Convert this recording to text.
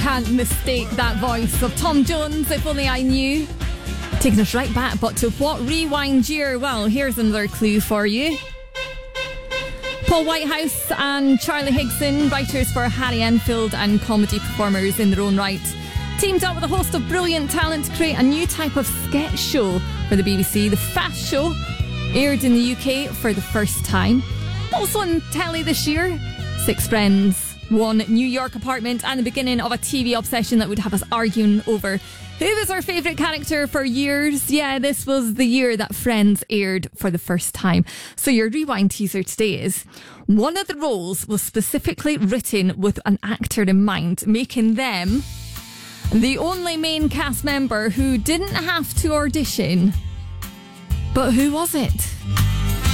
can't mistake that voice of Tom Jones, If Only I Knew. Taking us right back, but to what rewind year? Well, here's another clue for you. Paul Whitehouse and Charlie Higson, writers for Harry Enfield and comedy performers in their own right, teamed up with a host of brilliant talent to create a new type of sketch show for the BBC. The Fast Show aired in the UK for the first time. Also on telly this year, Six Friends, one New York apartment, and the beginning of a TV obsession that would have us arguing over who was our favourite character for years. Yeah, this was the year that Friends aired for the first time. So your rewind teaser today is one of the roles was specifically written with an actor in mind, making them the only main cast member who didn't have to audition. But who was it?